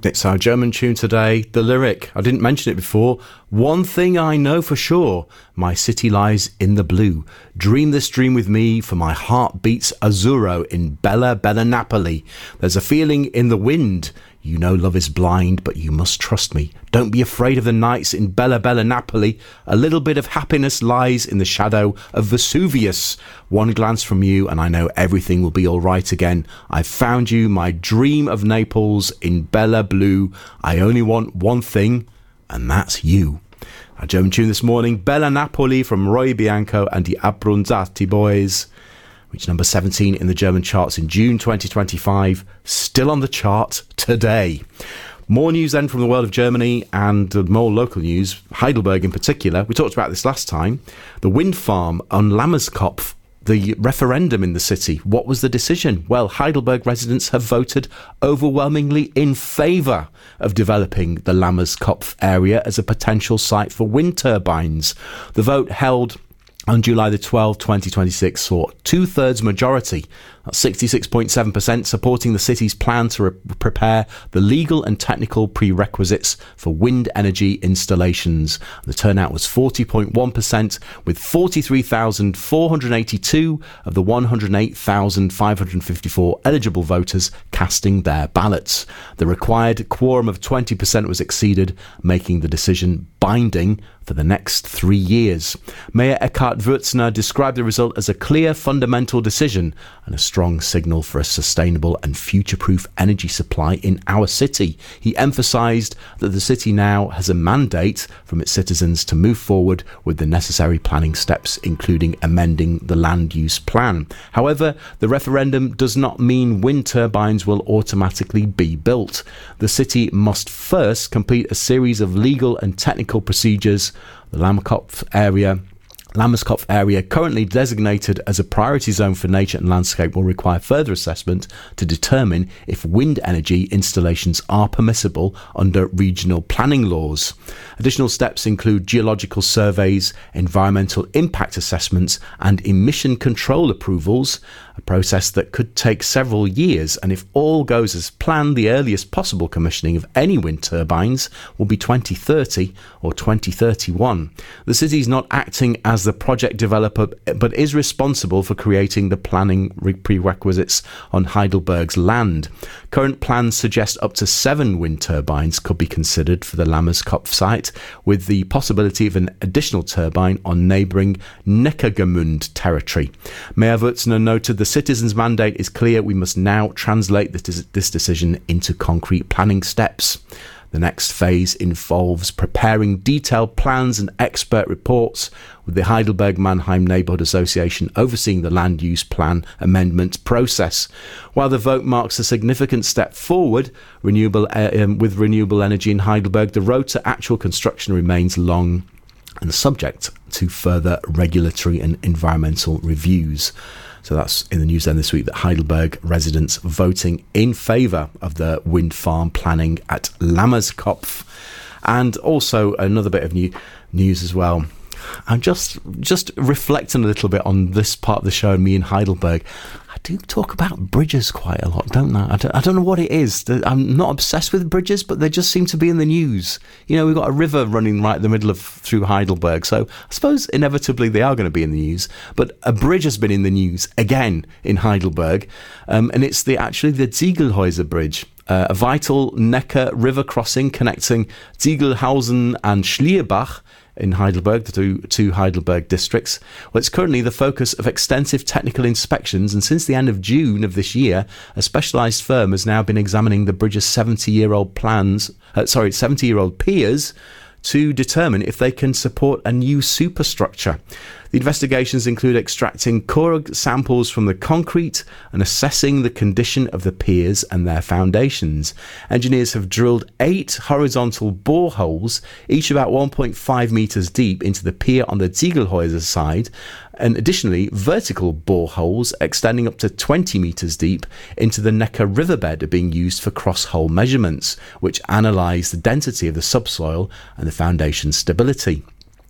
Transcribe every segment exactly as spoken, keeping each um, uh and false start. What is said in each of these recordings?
It's our German tune today. The lyric, I didn't mention it before. One thing I know for sure, my city lies in the blue. Dream this dream with me, for my heart beats azzurro in Bella, Bella Napoli. There's a feeling in the wind. You know love is blind, but you must trust me. Don't be afraid of the nights in Bella, Bella Napoli. A little bit of happiness lies in the shadow of Vesuvius. One glance from you and I know everything will be all right again. I've found you, my dream of Naples in Bella Blue. I only want one thing, and that's you. Our German tune this morning, Bella Napoli from Roy Bianco and the Abronzati Boys. Reached number seventeen in the German charts in June twenty twenty-five, still on the chart today. More news then from the world of Germany and more local news, Heidelberg in particular. We talked about this last time. The wind farm on Lammerskopf, the referendum in the city. What was the decision? Well, Heidelberg residents have voted overwhelmingly in favour of developing the Lammerskopf area as a potential site for wind turbines. The vote held on July the twelfth, twenty twenty-six, saw two-thirds majority, that's sixty-six point seven percent, supporting the city's plan to re- prepare the legal and technical prerequisites for wind energy installations. The turnout was forty point one percent, with forty-three thousand four hundred eighty-two of the one hundred eight thousand five hundred fifty-four eligible voters casting their ballots. The required quorum of twenty percent was exceeded, making the decision binding for the next three years. Mayor Eckhard Würzner described the result as a clear fundamental decision and a strong signal for a sustainable and future-proof energy supply in our city. He emphasised that the city now has a mandate from its citizens to move forward with the necessary planning steps, including amending the land use plan. However, the referendum does not mean wind turbines will automatically be built. The city must first complete a series of legal and technical procedures. The Lammerskopf area Lammerskopf area, currently designated as a priority zone for nature and landscape, will require further assessment to determine if wind energy installations are permissible under regional planning laws. Additional steps include geological surveys, environmental impact assessments, and emission control approvals, a process that could take several years, and if all goes as planned, the earliest possible commissioning of any wind turbines will be twenty thirty or twenty thirty-one. The city is not acting as the project developer, but is responsible for creating the planning prerequisites on Heidelberg's land. Current plans suggest up to seven wind turbines could be considered for the Lammerskopf site, with the possibility of an additional turbine on neighbouring Neckargemünd territory. Mayor Würzner noted the citizens' mandate is clear. We must now translate this, this decision into concrete planning steps. The next phase involves preparing detailed plans and expert reports, with the Heidelberg-Mannheim Neighbourhood Association overseeing the land use plan amendment process. While the vote marks a significant step forward renewable uh, um, with renewable energy in Heidelberg, the road to actual construction remains long and subject to further regulatory and environmental reviews. So that's in the news then this week, that Heidelberg residents voting in favour of the wind farm planning at Lammerskopf. And also another bit of new news as well. I'm just just reflecting a little bit on this part of the show and me in Heidelberg. I do talk about bridges quite a lot, don't I? I don't, I don't know what it is. I'm not obsessed with bridges, but they just seem to be in the news. You know, we've got a river running right in the middle of through Heidelberg, so I suppose inevitably they are going to be in the news. But a bridge has been in the news again in Heidelberg, um, and it's the actually the Ziegelhäuser Bridge. Uh, a vital Neckar river crossing connecting Ziegelhausen and Schlierbach in Heidelberg, the two, two Heidelberg districts. Well, it's currently the focus of extensive technical inspections, and since the end of June of this year, a specialised firm has now been examining the bridge's seventy-year-old plans, uh, sorry, seventy-year-old piers to determine if they can support a new superstructure. The investigations include extracting core samples from the concrete and assessing the condition of the piers and their foundations. Engineers have drilled eight horizontal boreholes, each about one point five metres deep, into the pier on the Ziegelhäuser side, and additionally vertical boreholes extending up to twenty metres deep into the Neckar riverbed are being used for cross-hole measurements, which analyse the density of the subsoil and the foundation stability.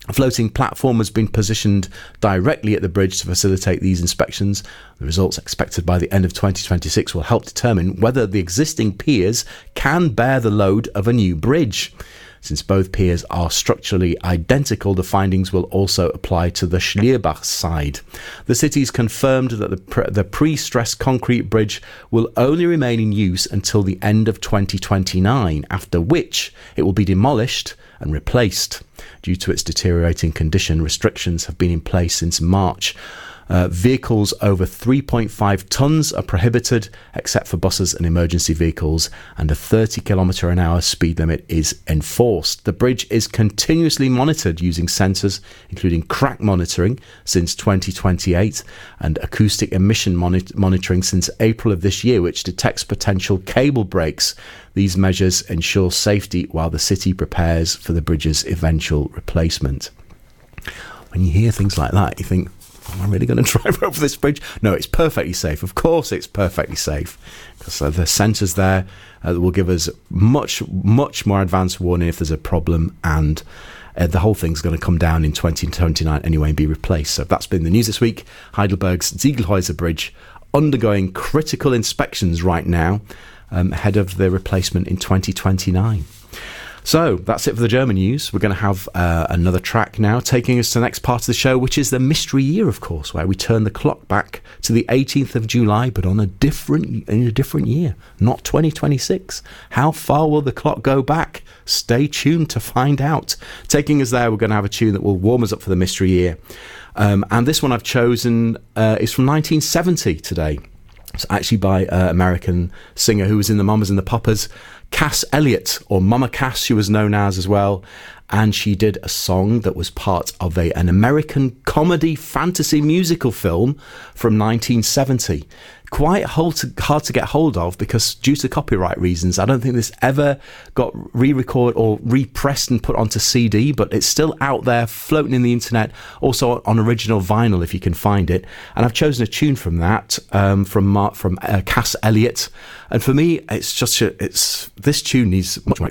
A floating platform has been positioned directly at the bridge to facilitate these inspections. The results expected by the end of twenty twenty-six will help determine whether the existing piers can bear the load of a new bridge. Since both piers are structurally identical, the findings will also apply to the Schlierbach side. The city's confirmed that the, pre- the pre-stressed concrete bridge will only remain in use until the end of twenty twenty-nine, after which it will be demolished and replaced. Due to its deteriorating condition, restrictions have been in place since March. Uh, vehicles over three point five tonnes are prohibited, except for buses and emergency vehicles, and a thirty kilometre an hour speed limit is enforced. The bridge is continuously monitored using sensors, including crack monitoring since twenty twenty-eight and acoustic emission moni- monitoring since April of this year, which detects potential cable breaks. These measures ensure safety while the city prepares for the bridge's eventual replacement. When you hear things like that, you think, am I really going to drive over this bridge? No, it's perfectly safe. Of course it's perfectly safe. Because uh, the sensors there uh, will give us much, much more advanced warning if there's a problem, and uh, the whole thing's going to come down in twenty twenty-nine anyway and be replaced. So that's been the news this week. Heidelberg's Ziegelhäuser Bridge undergoing critical inspections right now, um, ahead of the replacement in twenty twenty-nine. So that's it for the German news. We're going to have uh, another track now taking us to the next part of the show, which is the mystery year, of course, where we turn the clock back to the eighteenth of July, but on a different in a different year, not twenty twenty-six. How far will the clock go back? Stay tuned to find out. Taking us there, we're going to have a tune that will warm us up for the mystery year. Um, and this one I've chosen uh, is from nineteen seventy today. It's actually by an uh, American singer who was in the Mamas and the Papas, Cass Elliot, or Mama Cass, she was known as as well. And she did a song that was part of a, an American comedy fantasy musical film from nineteen seventy. Quite hard to, hard to get hold of because due to copyright reasons, I don't think this ever got re-recorded or repressed and put onto C D, but it's still out there floating in the internet, also on original vinyl if you can find it. And I've chosen a tune from that, um, from Mark, from uh, Cass Elliot. And for me, it's just a, it's this tune needs much more